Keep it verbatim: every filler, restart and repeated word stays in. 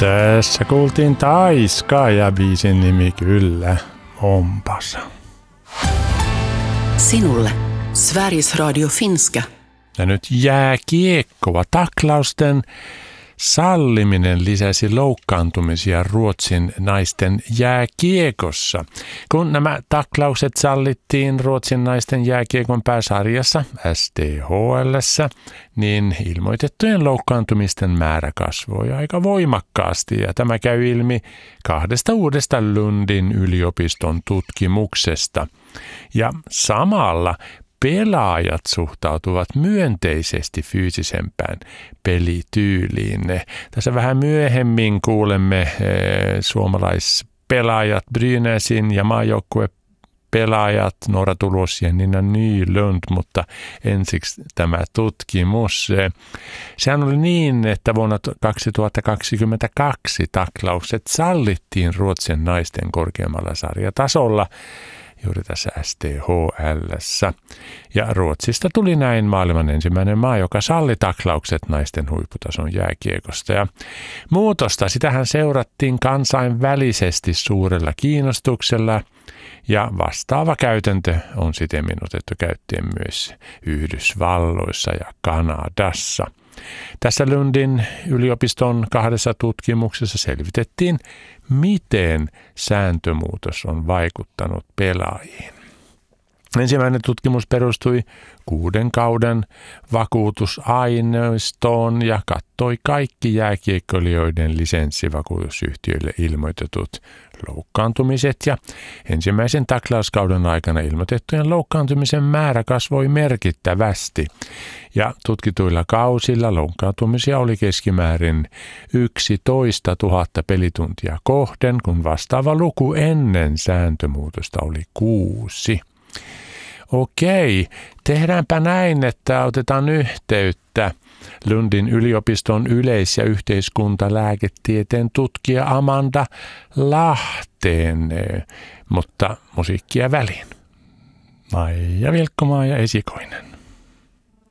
Tässä kuultiin Taiska ja biisin nimi kyllä onpas. Sinulle Sveriges Radio Finska. Ja nyt jääkiekkoa. Taklausten salliminen lisäsi loukkaantumisia Ruotsin naisten jääkiekossa. Kun nämä taklaukset sallittiin Ruotsin naisten jääkiekon pääsarjassa S D H L:ssä, niin ilmoitettujen loukkaantumisten määrä kasvoi aika voimakkaasti ja tämä käy ilmi kahdesta uudesta Lundin yliopiston tutkimuksesta. Ja samalla pelaajat suhtautuvat myönteisesti fyysisempään pelityyliin. Tässä vähän myöhemmin kuulemme eh, suomalaispelaajat Brynäsin ja maajoukkuepelaajat Noora Tulos ja Nina Nylund, mutta ensiksi tämä tutkimus. Sehän oli niin, että vuonna kaksituhattakaksikymmentäkaksi taklaukset sallittiin Ruotsin naisten korkeammalla sarjatasolla, juuri tässä S T H L:ssä. Ja Ruotsista tuli näin maailman ensimmäinen maa, joka salli taklaukset naisten huipputason jääkiekosta. Ja muutosta, sitähän seurattiin kansainvälisesti suurella kiinnostuksella, ja vastaava käytäntö on sittemmin otettu käyttöön myös Yhdysvalloissa ja Kanadassa. Tässä Lundin yliopiston kahdessa tutkimuksessa selvitettiin, miten sääntömuutos on vaikuttanut pelaajiin. Ensimmäinen tutkimus perustui kuuden kauden vakuutusaineistoon ja kattoi kaikki jääkiekkoilijoiden lisenssivakuutusyhtiöille ilmoitetut loukkaantumiset, ja ensimmäisen taklauskauden aikana ilmoitettujen loukkaantumisen määrä kasvoi merkittävästi. Ja tutkituilla kausilla loukkaantumisia oli keskimäärin yksitoista tuhatta pelituntia kohden, kun vastaava luku ennen sääntömuutosta oli kuusi. Okei, tehdäänpä näin, että otetaan yhteyttä Lundin yliopiston yleis- ja yhteiskuntalääketieteen tutkija Amanda Lahteen, mutta musiikkia väliin. Maija Vilkkomaa ja Esikoinen.